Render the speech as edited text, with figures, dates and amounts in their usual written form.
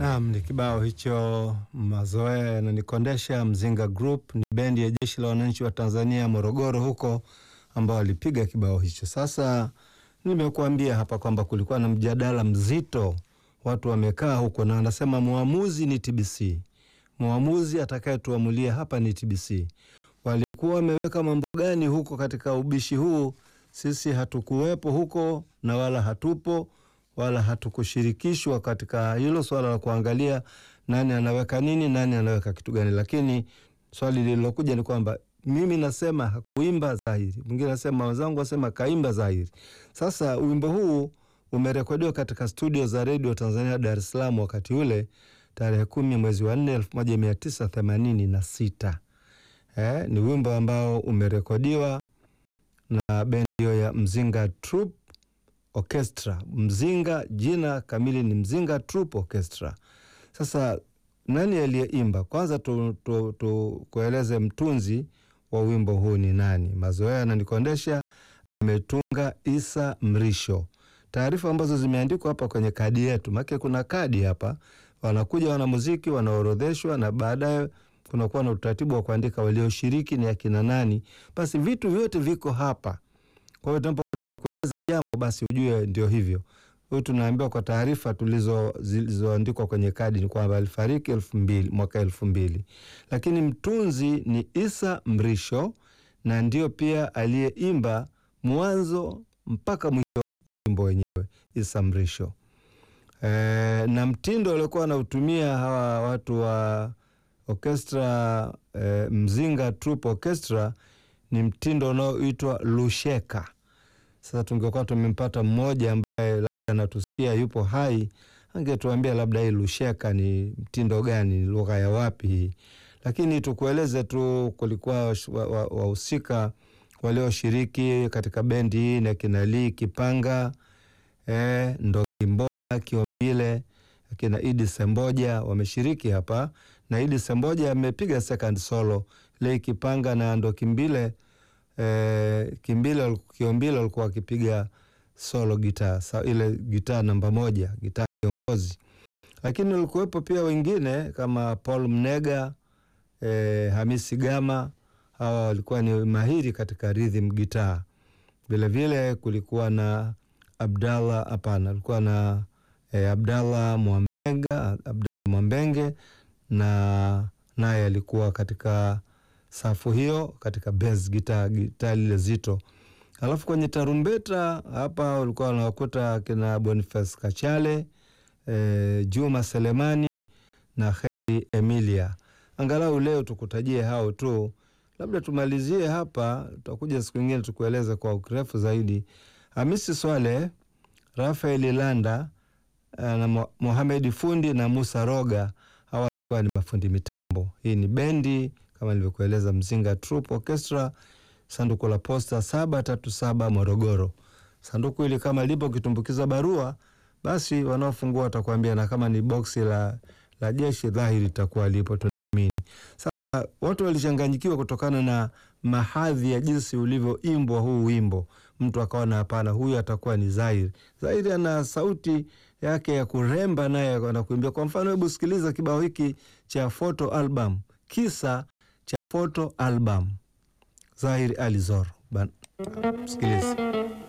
Naam, ni kibao hicho mazoea yananikondesha. Mzinga Group ni bendi ya Jeshi la Wananchi wa Tanzania Morogoro huko, ambao walipiga kibao hicho. Sasa nimekuambia hapa kwamba kulikuwa na mjadala mzito, watu wamekaa huko na wanasema muamuzi ni TBC, muamuzi atakayetuamulia hapa ni TBC. Walikuwa wameweka mambo gani huko katika ubishi huu? Sisi hatukuwepo huko na wala hatupo wala hatukushirikishwa katika hilo swala la kuangalia nani anaweka nini, nani anaweka kitu gani. Lakini swali lililokuja ni kwamba mimi nasema hakuimba Zahiri, mwingine nasema, wenzangu wasema kaimba Zahiri. Sasa wimbo huu umerekodiwa katika studio za Radio Tanzania Dar es Salaam wakati ule tarehe 10 mwezi wa 4 1986. Ni wimbo ambao umerekodiwa na bendi ya Mzinga Troop Orchestra. Mzinga jina kamili ni Mzinga Troop Orchestra. Sasa nani aliyeimba? Kwanza kueleze mtunzi wa wimbo huu ni nani. Mazoea yananikondesha ametunga Isa Mrisho. Taarifa ambazo zimeandikwa hapa kwenye kadi yetu, maana kuna kadi hapa, wanakuja wanamuziki wanaorodheshwa na baadaye kunakuwa na utaratibu wa kuandika walioshiriki ni akina nani. Basi vitu vyote viko hapa. Kwa hiyo tunapokueleza jambo basi ujue ndio hivyo. Huyu tunaambiwa kwa taarifa zilizoandikwa kwenye kadi ni kwamba alifariki mwaka 2000. Lakini mtunzi ni Isa Mrisho na ndio pia aliyeimba mwanzo mpaka mwisho wimbo wenyewe, Isa Mrisho. Na mtindo waliokuwa wanautumia hawa watu wa orchestra Mzinga Troop Orchestra ni mtindo unaoitwa lusheka. Sasa tungekuwa tumempata mmoja ambaye labda anatusikia yupo hai, angetuambia labda hii lusheka ni mtindo gani, ni lugha ya wapi hii. Lakini tukueleze tu kulikuwa wahusika walioshiriki katika bendi hii na kina Lee Kipanga, Ndogimboa, Kiombile, kina Idi Semboja wameshiriki hapa, na Idi Semboja amepiga second solo. Lee Kipanga na Ndokimbile Kiombile walikuwa wakipiga solo gitaa, ile gitaa namba 1, gitaa kiongozi. Lakini walikuwepo pia wengine kama Paul Mnega, Hamisi Gama, hawa walikuwa ni mahiri katika rhythm gitaa. Vile vile kulikuwa na alikuwa na Abdallah Mwambenge na naye alikuwa katika safu hiyo katika bass gitaa lile zito. Alafu kwenye tarumbeta hapa walikuwa wanakuta kina Boniface Kachale, Juma Selemani na Heri Emilia. Angalau leo tukutajie hao tu. Labda tumalizie hapa, tutakuja siku nyingine tukueleza kwa urefu zaidi. Hamisi Swale, Rafael Landa na Mohamed Fundi na Musa Roga, hawa walikuwa ni mafundi mitambo. Hii ni bendi kama nilivyokueleza, Mzinga Troop Orchestra, sanduku la posta 737 Morogoro. Sanduku hili kama lipo kitumbukiza barua, basi wanaofungua watakwambia, na kama ni boksi la jeshi dhahiri itakuwa lipo, tunaamini. Sasa watu walichanganyikiwa kutokana na mahadhi ya jinsi ulivyoimbwa huu wimbo. Mtu akaona hapana, huyu atakuwa ni Zahiri. Zahiri ana sauti yake ya kuremba, naye anakuimbia. Kwa mfano, hebu sikiliza kibao hiki cha photo album, kisa cha photo album, Zahiri Ali Zoro. Sikiliza.